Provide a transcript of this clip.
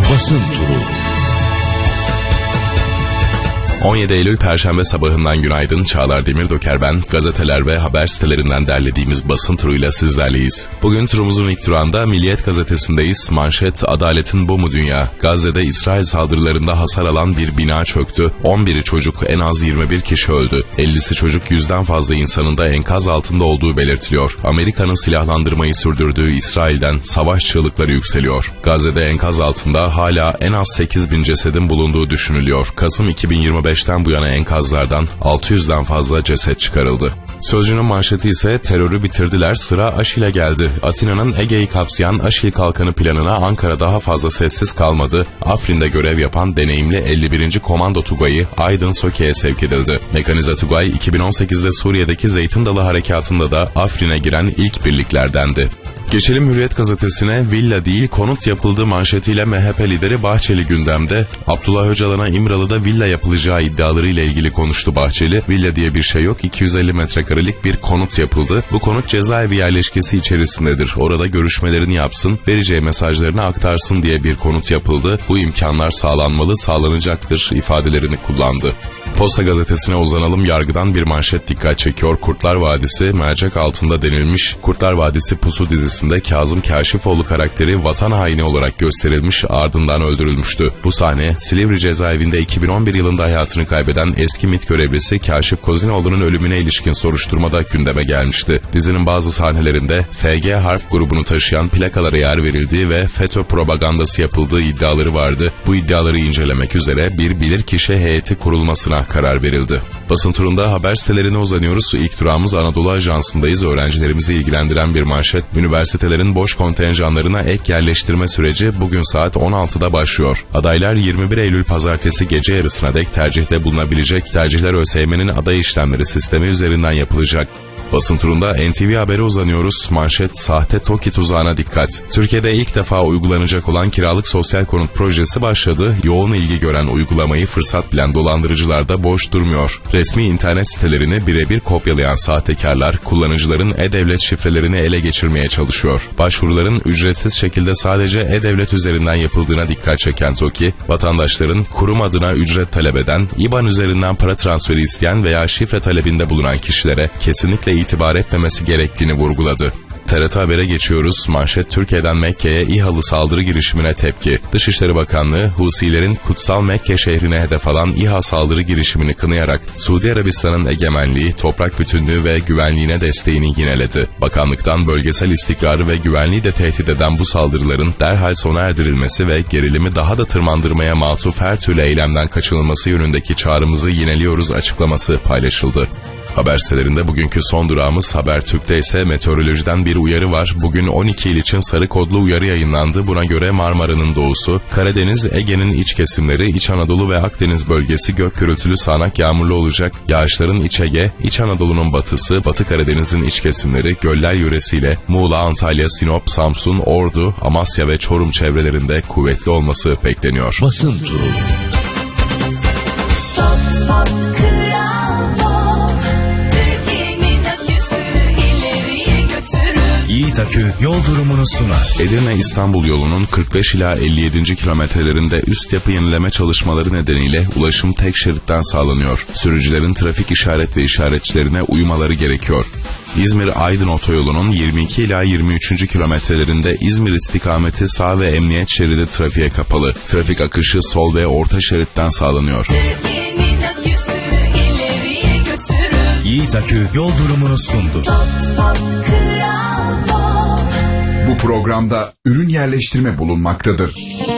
Basın Turu. 17 Eylül Perşembe sabahından günaydın. Çağlar Demirdöker ben. Gazeteler ve haber sitelerinden derlediğimiz basın turuyla sizlerleyiz. Bugün turumuzun ilk durağında Milliyet gazetesindeyiz. Manşet, adaletin bu mu dünya? Gazze'de İsrail saldırılarında hasar alan bir bina çöktü. 11'i çocuk, en az 21 kişi öldü. 50'si çocuk, 100'den fazla insanın da enkaz altında olduğu belirtiliyor. Amerika'nın silahlandırmayı sürdürdüğü İsrail'den savaş çığlıkları yükseliyor. Gazze'de enkaz altında hala en az 8.000 cesedin bulunduğu düşünülüyor. Kasım 2025'ten bu yana enkazlardan 600'den fazla ceset çıkarıldı. Sözcü'nün manşeti ise terörü bitirdiler, sıra AŞİL'e geldi. Atina'nın Ege'yi kapsayan AŞİL Kalkanı planına Ankara daha fazla sessiz kalmadı. Afrin'de görev yapan deneyimli 51. Komando Tugayı Aydın Söke'ye sevk edildi. Mekanize Tugay 2018'de Suriye'deki Zeytin Dalı Harekatı'nda da Afrin'e giren ilk birliklerdendi. Geçelim Hürriyet gazetesine. Villa değil konut yapıldı manşetiyle MHP lideri Bahçeli gündemde. Abdullah Öcalan'a İmralı'da villa yapılacağı iddialarıyla ilgili konuştu Bahçeli. Villa diye bir şey yok, 250 metrekarelik bir konut yapıldı. Bu konut cezaevi yerleşkesi içerisindedir. Orada görüşmelerini yapsın, vereceği mesajlarını aktarsın diye bir konut yapıldı. Bu imkanlar sağlanmalı, sağlanacaktır ifadelerini kullandı. Posta gazetesine uzanalım. Yargıdan bir manşet dikkat çekiyor. Kurtlar Vadisi mercek altında denilmiş. Kurtlar Vadisi Pusu dizisinde Kazım Kaşifoğlu karakteri vatan haini olarak gösterilmiş, ardından öldürülmüştü. Bu sahne Silivri cezaevinde 2011 yılında hayatını kaybeden eski MİT görevlisi Kaşif Kozinoğlu'nun ölümüne ilişkin soruşturmada gündeme gelmişti. Dizinin bazı sahnelerinde FG harf grubunu taşıyan plakalara yer verildiği ve FETÖ propagandası yapıldığı iddiaları vardı. Bu iddiaları incelemek üzere bir bilirkişi heyeti kurulmasına karar verildi. Basın turunda haber sitelerine uzanıyoruz. İlk durağımız Anadolu Ajansı'ndayız. Öğrencilerimizi ilgilendiren bir manşet. Üniversitelerin boş kontenjanlarına ek yerleştirme süreci bugün saat 16'da başlıyor. Adaylar 21 Eylül pazartesi gece yarısına dek tercihte bulunabilecek. Tercihler ÖSYM'nin aday işlemleri sistemi üzerinden yapılacak. Basın turunda NTV Haber'e uzanıyoruz. Manşet, sahte TOKİ tuzağına dikkat. Türkiye'de ilk defa uygulanacak olan kiralık sosyal konut projesi başladı. Yoğun ilgi gören uygulamayı fırsat bilen dolandırıcılar da boş durmuyor. Resmi internet sitelerini birebir kopyalayan sahtekarlar kullanıcıların e-devlet şifrelerini ele geçirmeye çalışıyor. Başvuruların ücretsiz şekilde sadece e-devlet üzerinden yapıldığına dikkat çeken TOKİ, vatandaşların kurum adına ücret talep eden, IBAN üzerinden para transferi isteyen veya şifre talebinde bulunan kişilere kesinlikle itibar etmemesi gerektiğini vurguladı. TRT Haber'e geçiyoruz. Manşet, Türkiye'den Mekke'ye İHA'lı saldırı girişimine tepki. Dışişleri Bakanlığı, Husilerin kutsal Mekke şehrine hedef alan İHA saldırı girişimini kınayarak Suudi Arabistan'ın egemenliği, toprak bütünlüğü ve güvenliğine desteğini yineledi. Bakanlıktan bölgesel istikrarı ve güvenliği de tehdit eden bu saldırıların derhal sona erdirilmesi ve gerilimi daha da tırmandırmaya matuf her türlü eylemden kaçınılması yönündeki çağrımızı yineliyoruz açıklaması paylaşıldı. Haber sitelerinde bugünkü son durağımız Habertürk'te ise meteorolojiden bir uyarı var. Bugün 12 il için sarı kodlu uyarı yayınlandı. Buna göre Marmara'nın doğusu, Karadeniz, Ege'nin iç kesimleri, İç Anadolu ve Akdeniz bölgesi gök gürültülü sağanak yağmurlu olacak. Yağışların İç Ege, İç Anadolu'nun batısı, Batı Karadeniz'in iç kesimleri, göller yöresiyle Muğla, Antalya, Sinop, Samsun, Ordu, Amasya ve Çorum çevrelerinde kuvvetli olması bekleniyor. Basın turu. Yiğit Akü yol durumunu sunar. Edirne-İstanbul yolunun 45 ila 57. kilometrelerinde üst yapı yenileme çalışmaları nedeniyle ulaşım tek şeritten sağlanıyor. Sürücülerin trafik işaret ve işaretçilerine uymaları gerekiyor. İzmir-Aydın otoyolunun 22 ila 23. kilometrelerinde İzmir istikameti sağ ve emniyet şeridi trafiğe kapalı. Trafik akışı sol ve orta şeritten sağlanıyor. Yiğit Akü yol durumunu sundu. Bu programda ürün yerleştirme bulunmaktadır.